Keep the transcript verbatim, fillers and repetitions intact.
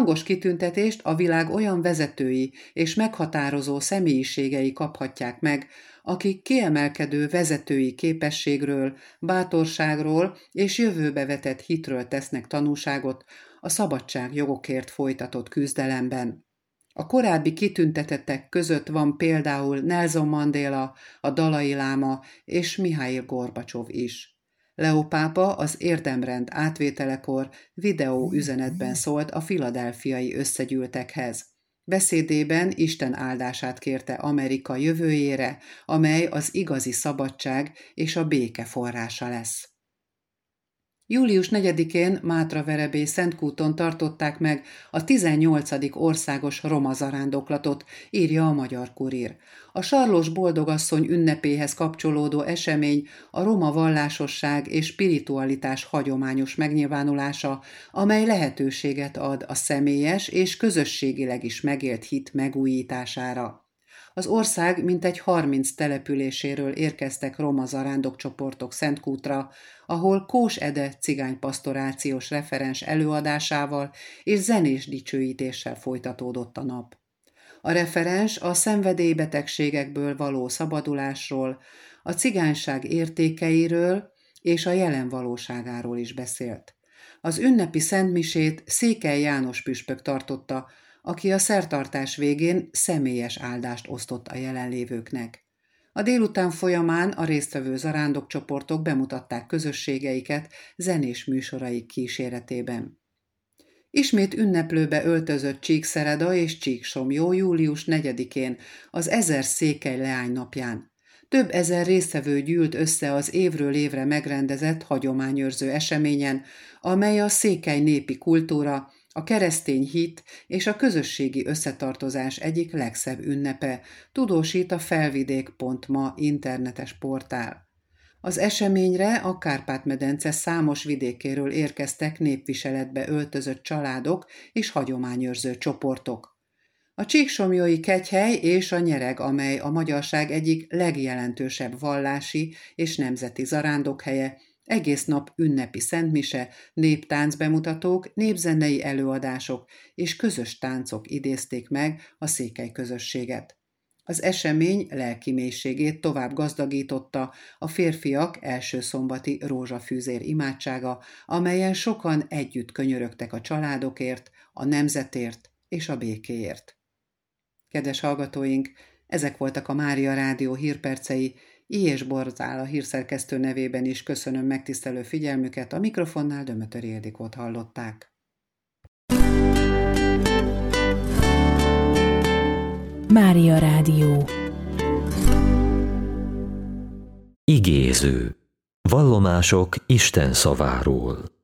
rangos kitüntetést a világ olyan vezetői és meghatározó személyiségei kaphatják meg, akik kiemelkedő vezetői képességről, bátorságról és jövőbe vetett hitről tesznek tanúságot a szabadságjogokért folytatott küzdelemben. A korábbi kitüntetettek között van például Nelson Mandela, a Dalai Láma és Mihail Gorbacsov is. Leo pápa az érdemrend átvételekor videóüzenetben szólt a filadelfiai összegyűltekhez. Beszédében Isten áldását kérte Amerika jövőjére, amely az igazi szabadság és a béke forrása lesz. július negyedikén Mátraverebély Szentkúton tartották meg a tizennyolcadik országos roma zarándoklatot, írja a Magyar Kurír. A Sarlós Boldogasszony ünnepéhez kapcsolódó esemény a roma vallásosság és spiritualitás hagyományos megnyilvánulása, amely lehetőséget ad a személyes és közösségileg is megélt hit megújítására. Az ország mintegy harminc településéről érkeztek roma zarándokcsoportok Szentkútra, ahol Kós Ede cigánypastorációs referens előadásával és zenés dicsőítéssel folytatódott a nap. A referens a szenvedélybetegségekből való szabadulásról, a cigányság értékeiről és a jelen valóságáról is beszélt. Az ünnepi szentmisét Székely János püspök tartotta, aki a szertartás végén személyes áldást osztott a jelenlévőknek. A délután folyamán a résztvevő zarándokcsoportok bemutatták közösségeiket zenés műsoraik kíséretében. Ismét ünneplőbe öltözött Csíkszereda és Csíksomlyó július negyedikén, az Ezer Székely Leány napján. Több ezer résztvevő gyűlt össze az évről évre megrendezett hagyományőrző eseményen, amely a székely népi kultúra, a keresztény hit és a közösségi összetartozás egyik legszebb ünnepe, tudósít a felvidék pont ma internetes portál. Az eseményre a Kárpát-medence számos vidékéről érkeztek népviseletbe öltözött családok és hagyományőrző csoportok. A csíksomlyói kegyhely és a Nyereg, amely a magyarság egyik legjelentősebb vallási és nemzeti zarándokhelye, egész nap ünnepi szentmise, néptáncbemutatók, népzenei előadások és közös táncok idézték meg a székely közösséget. Az esemény lelki mélységét tovább gazdagította a férfiak első szombati rózsafűzér imádsága, amelyen sokan együtt könyörögtek a családokért, a nemzetért és a békéért. Kedves hallgatóink, ezek voltak a Mária Rádió hírpercei. Illyés Borzsál a hírszerkesztő nevében is köszönöm megtisztelő figyelmüket, a mikrofonnál Dömötöri Ildikót hallották. Mária Rádió. Igéző. Vallomások Isten szaváról.